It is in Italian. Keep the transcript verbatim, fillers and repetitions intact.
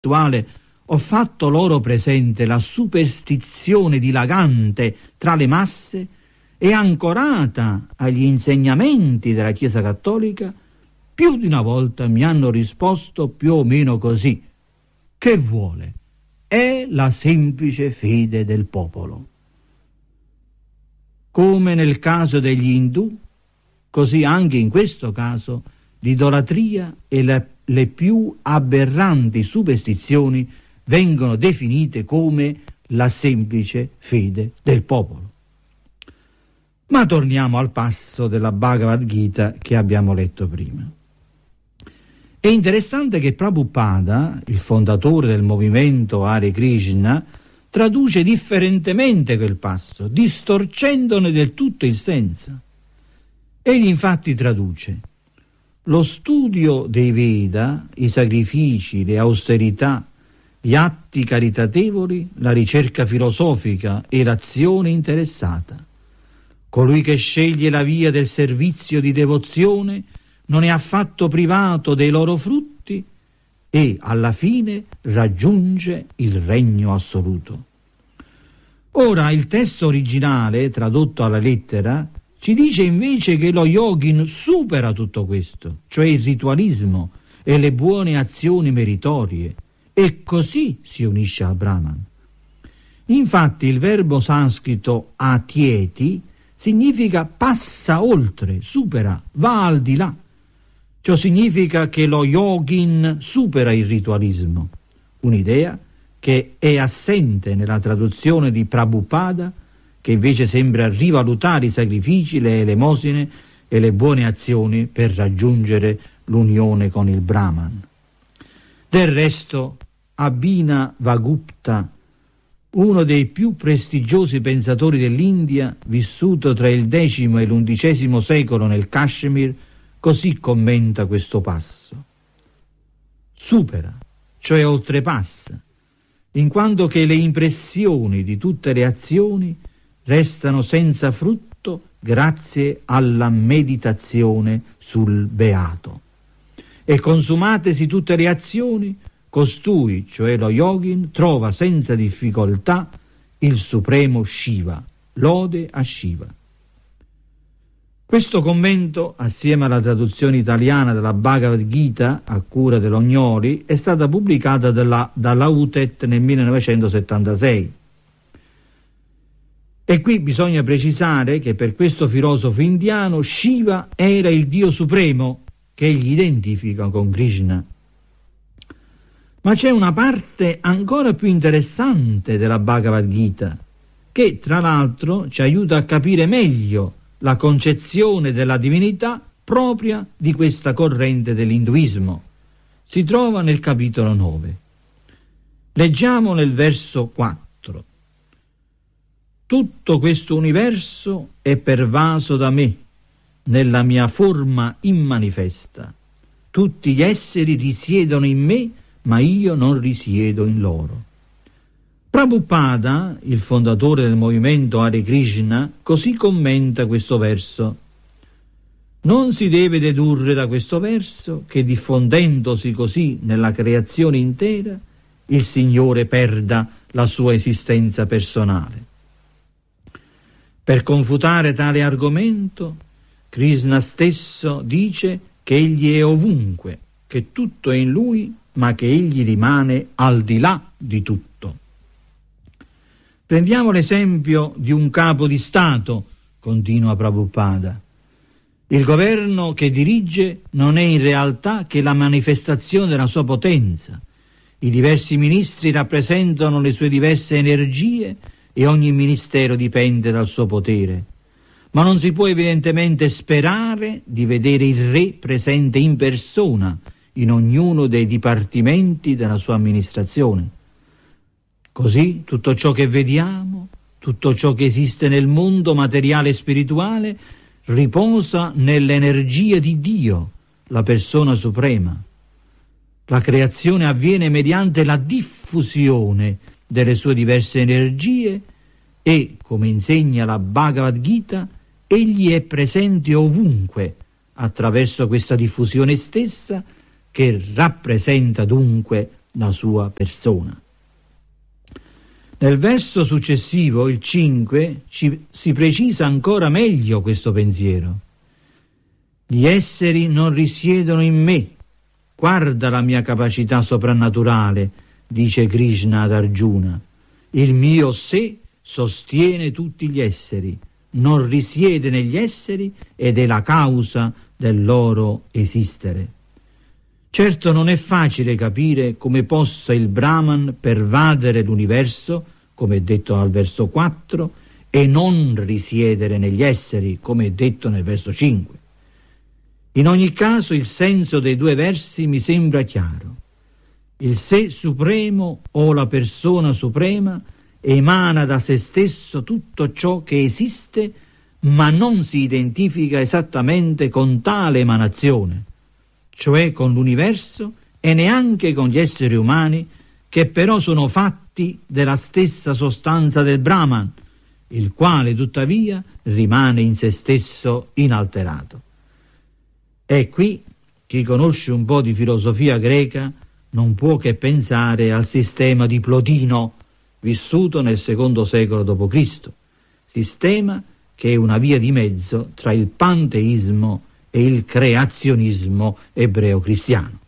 spirituale, ho fatto loro presente la superstizione dilagante tra le masse e ancorata agli insegnamenti della Chiesa Cattolica, più di una volta mi hanno risposto più o meno così: che vuole? È la semplice fede del popolo. Come nel caso degli indù, così anche in questo caso l'idolatria e le, le più aberranti superstizioni vengono definite come la semplice fede del popolo. Ma torniamo al passo della Bhagavad Gita che abbiamo letto prima. È interessante che Prabhupada, il fondatore del movimento Hare Krishna, traduce differentemente quel passo, distorcendone del tutto il senso. Egli infatti traduce: lo studio dei Veda, i sacrifici, le austerità, gli atti caritatevoli, la ricerca filosofica e l'azione interessata. Colui che sceglie la via del servizio di devozione non è affatto privato dei loro frutti e alla fine raggiunge il regno assoluto. Ora il testo originale, tradotto alla lettera, ci dice invece che lo yogin supera tutto questo, cioè il ritualismo e le buone azioni meritorie, e così si unisce al Brahman. Infatti il verbo sanscrito atieti significa passa oltre, supera, va al di là. Ciò significa che lo yogin supera il ritualismo, un'idea che è assente nella traduzione di Prabhupada, che invece sembra rivalutare i sacrifici, le elemosine e le buone azioni per raggiungere l'unione con il Brahman. Del resto, Abhinavagupta, uno dei più prestigiosi pensatori dell'India, vissuto tra il decimo e l'undicesimo secolo nel Kashmir, così commenta questo passo: supera, cioè oltrepassa, in quanto che le impressioni di tutte le azioni restano senza frutto grazie alla meditazione sul beato. E consumatesi tutte le azioni, costui, cioè lo yogin, trova senza difficoltà il supremo Shiva. Lode a Shiva. Questo commento, assieme alla traduzione italiana della Bhagavad Gita a cura dell'Ognoli, è stata pubblicata dalla, dalla U T E T nel millenovecentosettantasei. E qui bisogna precisare che per questo filosofo indiano Shiva era il Dio supremo che egli identifica con Krishna. Ma c'è una parte ancora più interessante della Bhagavad Gita, che tra l'altro ci aiuta a capire meglio la concezione della divinità propria di questa corrente dell'induismo. Si trova nel capitolo nove. Leggiamo nel verso quattro. Tutto questo universo è pervaso da me, nella mia forma immanifesta. Tutti gli esseri risiedono in me, ma io non risiedo in loro. Prabhupada, il fondatore del movimento Hare Krishna, così commenta questo verso: non si deve dedurre da questo verso che diffondendosi così nella creazione intera, il Signore perda la sua esistenza personale. Per confutare tale argomento, Krishna stesso dice che egli è ovunque, che tutto è in lui, ma che egli rimane al di là di tutto. Prendiamo l'esempio di un capo di Stato, continua Prabhupada. Il governo che dirige non è in realtà che la manifestazione della sua potenza. I diversi ministri rappresentano le sue diverse energie e ogni ministero dipende dal suo potere. Ma non si può evidentemente sperare di vedere il re presente in persona in ognuno dei dipartimenti della sua amministrazione. Così tutto ciò che vediamo, tutto ciò che esiste nel mondo materiale e spirituale, riposa nell'energia di Dio, la persona suprema. La creazione avviene mediante la diffusione delle sue diverse energie e, come insegna la Bhagavad Gita, egli è presente ovunque attraverso questa diffusione stessa, che rappresenta dunque la sua persona. Nel verso successivo, il cinque, ci, si precisa ancora meglio questo pensiero. Gli esseri non risiedono in me. Guarda la mia capacità soprannaturale, dice Krishna ad Arjuna. Il mio sé sostiene tutti gli esseri, non risiede negli esseri ed è la causa del loro esistere. Certo non è facile capire come possa il Brahman pervadere l'universo, come è detto al verso quattro, e non risiedere negli esseri, come è detto nel verso cinque. In ogni caso il senso dei due versi mi sembra chiaro. Il sé supremo o la persona suprema emana da se stesso tutto ciò che esiste, ma non si identifica esattamente con tale emanazione, cioè con l'universo e neanche con gli esseri umani, che però sono fatti della stessa sostanza del Brahman, il quale tuttavia rimane in se stesso inalterato. E qui chi conosce un po' di filosofia greca non può che pensare al sistema di Plotino, vissuto nel secondo secolo dopo Cristo, sistema che è una via di mezzo tra il panteismo e il creazionismo ebreo-cristiano.